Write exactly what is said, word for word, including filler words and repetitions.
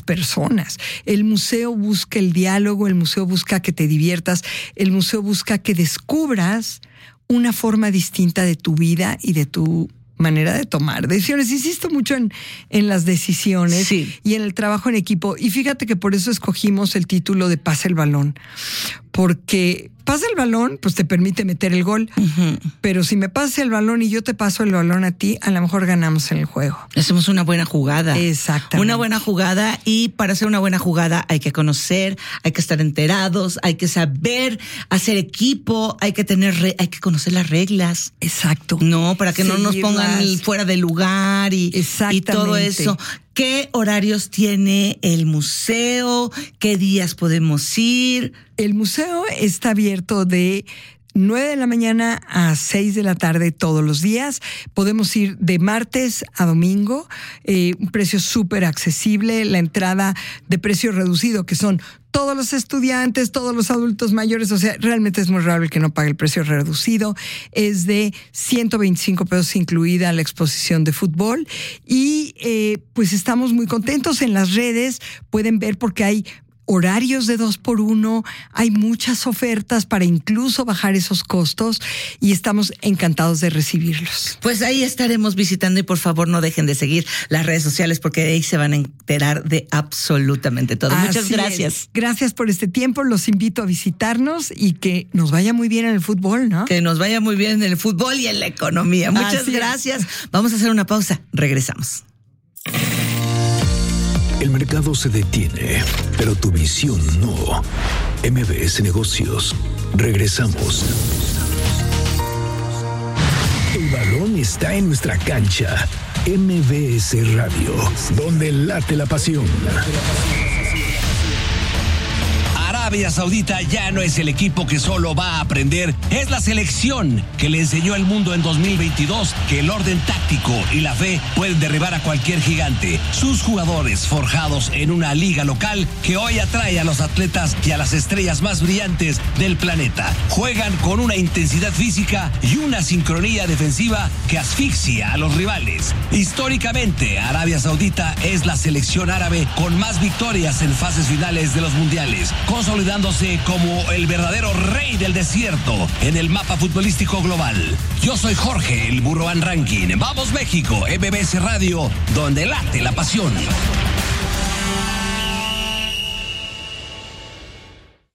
las personas. El museo busca el diálogo, el museo busca que te diviertas, el museo busca que descubras una forma distinta de tu vida y de tu manera de tomar decisiones. Insisto mucho en, en las decisiones sí. y en el trabajo en equipo. Y fíjate que por eso escogimos el título de Pasa el Balón. Porque pasa el balón, pues te permite meter el gol. Uh-huh. Pero si me pasas el balón y yo te paso el balón a ti, a lo mejor ganamos en el juego. Hacemos una buena jugada. Exactamente. Una buena jugada, y para hacer una buena jugada hay que conocer, hay que estar enterados, hay que saber hacer equipo, hay que tener, re- hay que conocer las reglas. Exacto. No, para que Seguirlas. no nos pongan fuera de lugar y, y todo eso. ¿Qué horarios tiene el museo? ¿Qué días podemos ir? El museo está abierto de nueve de la mañana a seis de la tarde todos los días. Podemos ir de martes a domingo, eh, un precio súper accesible, la entrada de precio reducido, que son todos los estudiantes, todos los adultos mayores, o sea, realmente es muy raro el que no pague el precio reducido. Es de ciento veinticinco pesos incluida la exposición de fútbol. Y eh, pues estamos muy contentos. En las redes pueden ver, porque hay horarios de dos por uno, hay muchas ofertas para incluso bajar esos costos, y estamos encantados de recibirlos. Pues ahí estaremos visitando, y por favor no dejen de seguir las redes sociales, porque de ahí se van a enterar de absolutamente todo. Así Muchas gracias. Es. Gracias por este tiempo, los invito a visitarnos y que nos vaya muy bien en el fútbol, ¿no? Que nos vaya muy bien en el fútbol y en la economía. Muchas Así gracias. Es. Vamos a hacer una pausa, regresamos. El mercado se detiene, pero tu visión no. M B S Negocios. Regresamos. El balón está en nuestra cancha. M B S Radio, donde late la pasión. Arabia Saudita ya no es el equipo que solo va a aprender, es la selección que le enseñó al mundo en dos mil veintidós que el orden táctico y la fe pueden derribar a cualquier gigante. Sus jugadores forjados en una liga local que hoy atrae a los atletas y a las estrellas más brillantes del planeta. Juegan con una intensidad física y una sincronía defensiva que asfixia a los rivales. Históricamente, Arabia Saudita es la selección árabe con más victorias en fases finales de los mundiales, consolidándose como el verdadero rey del desierto en el mapa futbolístico global. Yo soy Jorge, el Burro Van Rankin. Vamos México, M B S Radio, donde late la pasión.